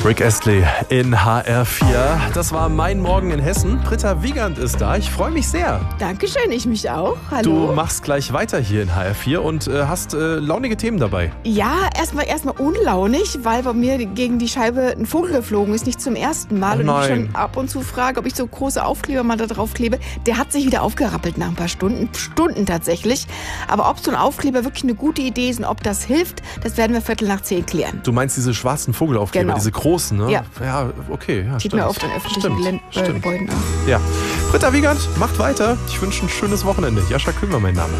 Rick Astley in HR4. Das war mein Morgen in Hessen. Britta Wiegand ist da. Ich freue mich sehr. Dankeschön, ich mich auch. Hallo. Du machst gleich weiter hier in HR4 und hast launige Themen dabei. Ja, erstmal unlaunig, weil bei mir gegen die Scheibe ein Vogel geflogen ist. Nicht zum ersten Mal. Oh und ich nein. schon ab und zu frage, ob ich so große Aufkleber mal da drauf klebe. Der hat sich wieder aufgerappelt nach ein paar Stunden. Stunden tatsächlich. Aber ob so ein Aufkleber wirklich eine gute Idee ist und ob das hilft, das werden wir 9:15 klären. Du meinst diese schwarzen Vogelaufkleber, Genau. diese großen, ne? Ja. Ja, okay. Ja, Sieht stimmt. man oft in öffentlichen Stimmt. Gebäuden auch. Ja. Britta Wiegand macht weiter. Ich wünsche ein schönes Wochenende. Jascha Künger mein Name.